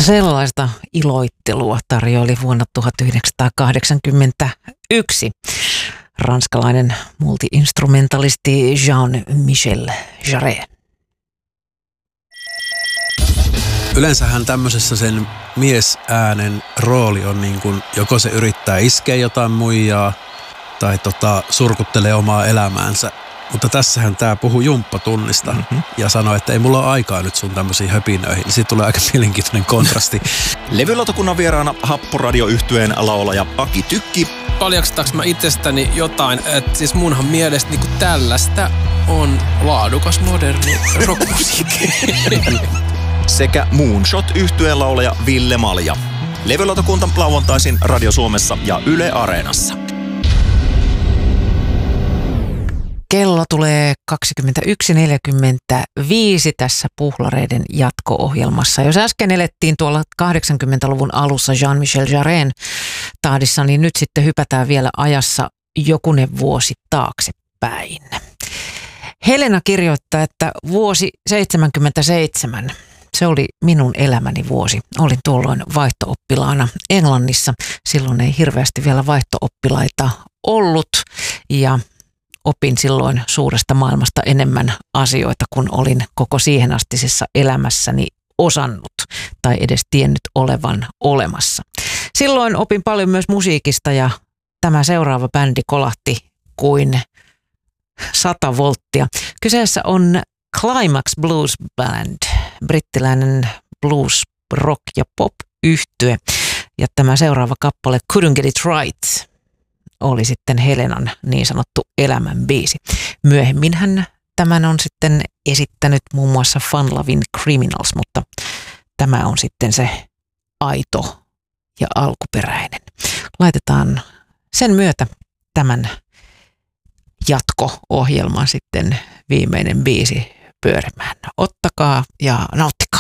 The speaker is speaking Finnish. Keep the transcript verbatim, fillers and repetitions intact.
Sellaista iloittelua tarjoili vuonna tuhatyhdeksänsataakahdeksankymmentäyksi ranskalainen multi-instrumentalisti Jean-Michel Jarre. Yleensähän tämmöisessä sen miesäänen rooli on niin kuin, joko se yrittää iskeä jotain muijaa tai tota, surkuttelee omaa elämäänsä. Mutta tässähän tää puhuu jumppatunnista mm-hmm. ja sanoi, että ei mulla ole aikaa nyt sun tämmöisiin höpinöihin. Siitä tulee aika mielenkiintoinen kontrasti. Levylautakunnan vieraana Happoradio-yhtyeen laulaja Aki Tykki. Paljastaks mä itsestäni jotain, että siis munhan mielestä niinku tällaista on laadukas moderni rockmusiikki. Sekä Moonshot-yhtyeen laulaja Ville Malja. Levylautakunta lauantaisin Radio Suomessa ja Yle Areenassa. Kello tulee kaksikymmentäyksi neljäkymmentäviisi tässä Puhlareiden jatko-ohjelmassa. Jos äsken elettiin tuolla kahdeksankymmentäluvun alussa Jean-Michel Jarren tahdissa, niin nyt sitten hypätään vielä ajassa jokunen vuosi taaksepäin. Helena kirjoittaa, että vuosi seitsemänkymmentäseitsemän, se oli minun elämäni vuosi. Olin tuolloin vaihto-oppilaana Englannissa. Silloin ei hirveästi vielä vaihto-oppilaita ollut ja opin silloin suuresta maailmasta enemmän asioita, kun olin koko siihen astisessa elämässäni osannut tai edes tiennyt olevan olemassa. Silloin opin paljon myös musiikista ja tämä seuraava bändi kolahti kuin sata volttia. Kyseessä on Climax Blues Band, brittiläinen blues, rock ja pop yhtye. Ja tämä seuraava kappale Couldn't Get It Right oli sitten Helenan niin sanottu elämän biisi. Myöhemmin hän tämän on sitten esittänyt muun muassa Fun Lovin' Criminals, mutta tämä on sitten se aito ja alkuperäinen. Laitetaan sen myötä tämän jatko-ohjelman sitten viimeinen biisi pyörimään. Ottakaa ja nauttikaa.